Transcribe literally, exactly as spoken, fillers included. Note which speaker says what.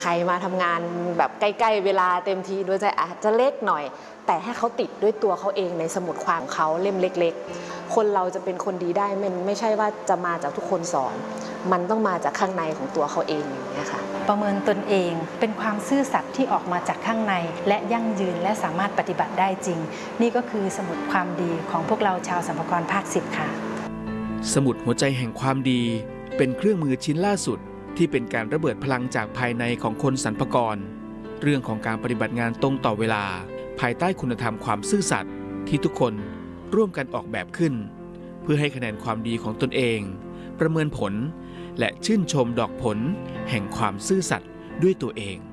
Speaker 1: ใครมาทำงานแบบใกล้ๆเวลาเต็มทีโดยใจอาจจะเล็กหน่อยแต่ให้เขาติดด้วยตัวเขาเองในสมุดความเขาเล่มเล็กๆคนเราจะเป็นคนดีได้มันไม่ใช่ว่าจะมาจากทุกคนสอนมันต้องมาจากข้างในของตัวเขาเองอย่างนี้ค่ะ
Speaker 2: ประเมินตนเองเป็นความซื่อสัตย์ที่ออกมาจากข้างในและยั่งยืนและสามารถปฏิบัติได้จริงนี่ก็คือสมุดความดีของพวกเราชาวสรรพากรภาคสิบค่ะ
Speaker 3: สมุดหัวใจแห่งความดีเป็นเครื่องมือชิ้นล่าสุดที่เป็นการระเบิดพลังจากภายในของคนสรรพากรเรื่องของการปฏิบัติงานตรงต่อเวลาภายใต้คุณธรรมความซื่อสัตย์ที่ทุกคนร่วมกันออกแบบขึ้นเพื่อให้คะแนนความดีของตนเองประเมินผลและชื่นชมดอกผลแห่งความซื่อสัตย์ด้วยตัวเอง